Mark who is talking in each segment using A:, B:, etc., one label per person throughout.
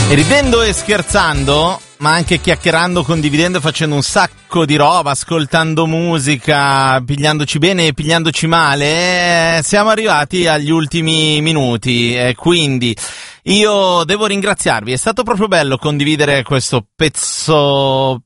A: E ridendo e scherzando, ma anche chiacchierando, condividendo e facendo un sacco di roba, ascoltando musica, pigliandoci bene e pigliandoci male, siamo arrivati agli ultimi minuti, quindi io devo ringraziarvi, è stato proprio bello condividere questo pezzo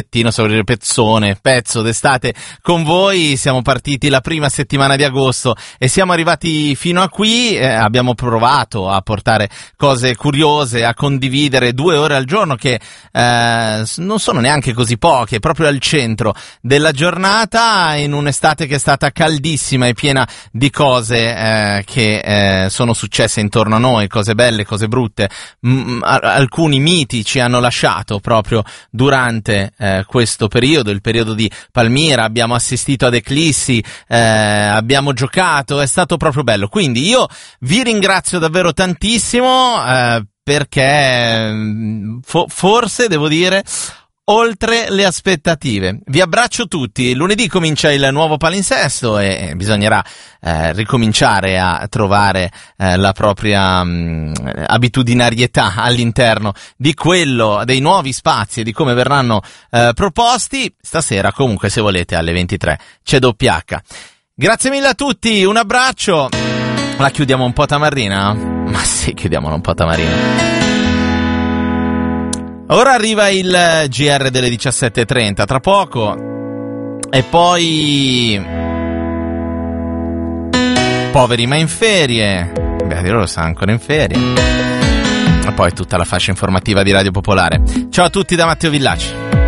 A: d'estate con voi. Siamo partiti la prima settimana di agosto e siamo arrivati fino a qui, abbiamo provato a portare cose curiose, a condividere 2 ore al giorno che non sono neanche così poche, proprio al centro della giornata, in un'estate che è stata caldissima e piena di cose che sono successe intorno a noi, cose belle, cose brutte. Alcuni miti ci hanno lasciato proprio durante questo periodo, il periodo di Palmira. Abbiamo assistito ad eclissi, abbiamo giocato, è stato proprio bello. Quindi io vi ringrazio davvero tantissimo, perché forse devo dire oltre le aspettative. Vi abbraccio tutti. Lunedì comincia il nuovo palinsesto e bisognerà ricominciare a trovare la propria abitudinarietà all'interno di quello, dei nuovi spazi e di come verranno proposti. Stasera comunque, se volete, alle 23 c'è WH. Grazie mille a tutti, un abbraccio. La chiudiamo un po' tamarrina? Ma sì, chiudiamola un po' tamarina. Ora arriva il GR delle 17.30, tra poco, e poi poveri ma in ferie, beh, loro stanno ancora in ferie, e poi tutta la fascia informativa di Radio Popolare. Ciao a tutti da Matteo Villaci.